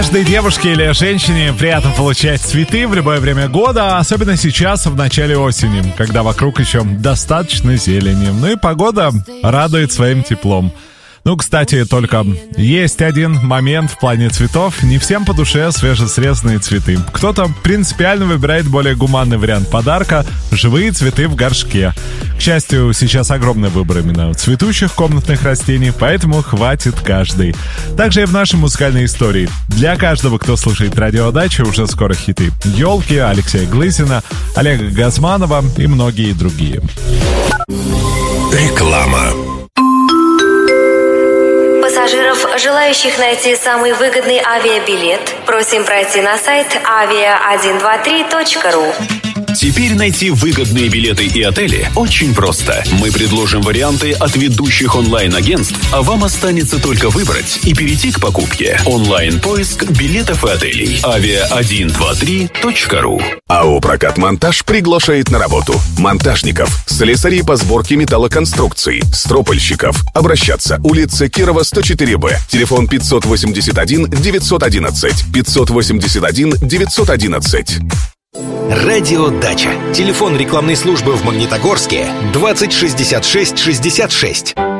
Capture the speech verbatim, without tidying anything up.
Каждой девушке или женщине приятно получать цветы в любое время года, особенно сейчас, в начале осени, когда вокруг еще достаточно зелени. Ну и погода радует своим теплом. Ну, кстати, только есть один момент в плане цветов. Не всем по душе свежесрезанные цветы. Кто-то принципиально выбирает более гуманный вариант подарка — живые цветы в горшке. К счастью, сейчас огромный выбор именно цветущих комнатных растений, поэтому хватит каждый. Также и в нашей музыкальной истории. Для каждого, кто слушает радиодачу, уже скоро хиты «Елки», Алексея Глызина, Олега Газманова и многие другие. Реклама. Пассажиров, желающих найти самый выгодный авиабилет, просим пройти на сайт авиа один два три точка ру. Теперь найти выгодные билеты и отели очень просто. Мы предложим варианты от ведущих онлайн-агентств, а вам останется только выбрать и перейти к покупке. Онлайн-поиск билетов и отелей. авиа один два три точка ру. АО «Прокат-монтаж» приглашает на работу монтажников, слесарей по сборке металлоконструкций, стропольщиков. Обращаться: улица Кирова, сто четыре Б, телефон пятьсот восемьдесят один девятьсот одиннадцать, пятьсот восемьдесят один девятьсот одиннадцать. Радиодача. Телефон рекламной службы в Магнитогорске двадцать шестьдесят шесть шестьдесят шесть.